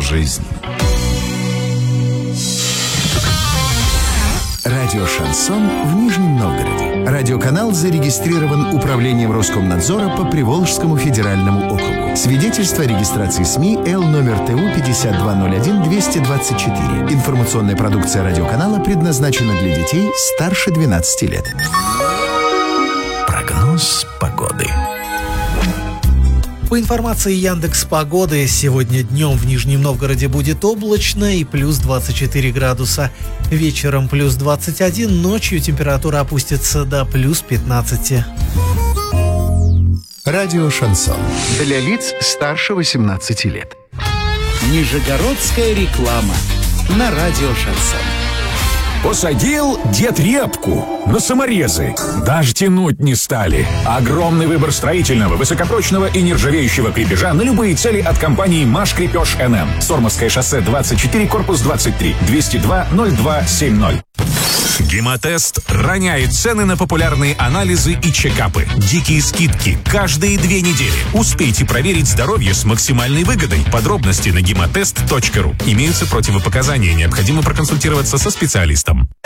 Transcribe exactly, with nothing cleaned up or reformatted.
жизнь. Радио «Шансон» в Нижнем Новгороде. Радиоканал зарегистрирован Управлением Роскомнадзора по Приволжскому федеральному округу. Свидетельство о регистрации СМИ Л номер ТУ пятьдесят два ноль один двести двадцать четыре. Информационная продукция радиоканала предназначена для детей старше двенадцати лет. Прогноз погоды. По информации Яндекс.Погоды, сегодня днем в Нижнем Новгороде будет облачно и плюс двадцать четыре градуса. Вечером плюс двадцать один, ночью температура опустится до плюс пятнадцати. Радио «Шансон». Для лиц старше восемнадцати лет. Нижегородская реклама на радио «Шансон». Посадил дед репку на саморезы. Даже тянуть не стали. Огромный выбор строительного, высокопрочного и нержавеющего крепежа на любые цели от компании «Маш Крепеж эн эм». Сормовское шоссе двадцать четыре, корпус двадцать три, двести два ноль два семь ноль. Гемотест роняет цены на популярные анализы и чекапы. Дикие скидки каждые две недели. Успейте проверить здоровье с максимальной выгодой. Подробности на гемотест точка ру. Имеются противопоказания. Необходимо проконсультироваться со специалистом.